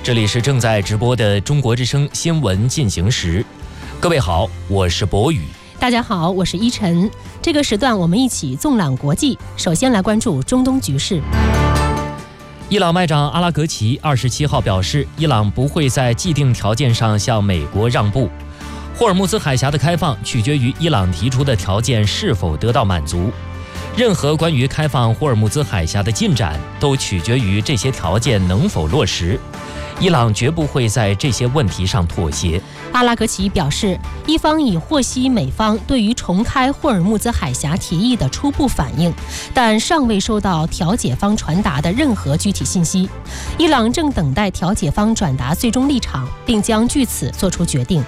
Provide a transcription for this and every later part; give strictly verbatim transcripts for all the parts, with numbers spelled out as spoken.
这里是正在直播的中国之声新闻进行时。各位好，我是博宇。 大家好，我是依晨。这个时段我们一起纵览国际，首先来关注中东局势。 伊朗外长阿拉格齐二十七号表示，伊朗不会在既定条件上向美国让步。霍尔木兹海峡的开放取决于伊朗提出的条件是否得到满足。任何关于开放霍尔木兹海峡的进展都取决于这些条件能否落实。伊朗绝不会在这些问题上妥协。 阿拉格齐表示，伊方已获悉美方对于重开霍尔木兹海峡提议的初步反应，但尚未收到调解方传达的任何具体信息。伊朗正等待调解方转达最终立场，并将据此作出决定。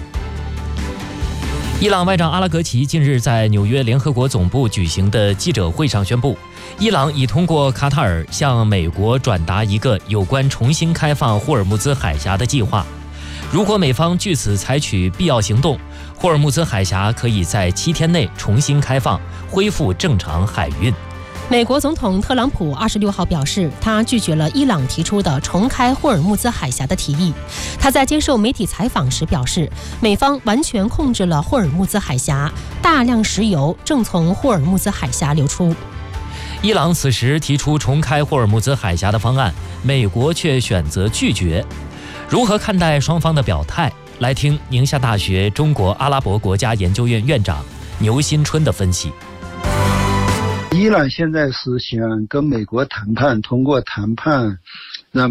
伊朗外长阿拉格齐近日在纽约联合国总部举行的记者会上宣布，伊朗已通过卡塔尔向美国转达一个有关重新开放霍尔木兹海峡的计划。如果美方据此采取必要行动，霍尔木兹海峡可以在七天内重新开放，恢复正常海运。 美国总统特朗普二十六号表示，他拒绝了伊朗提出的重开霍尔木兹海峡的提议。他在接受媒体采访时表示，美方完全控制了霍尔木兹海峡，大量石油正从霍尔木兹海峡流出。 伊朗此时提出重开霍尔木兹海峡的方案，美国却选择拒绝。如何看待双方的表态？来听宁夏大学中国阿拉伯国家研究院院长牛新春的分析。 伊朗现在是想跟美国谈判，通过谈判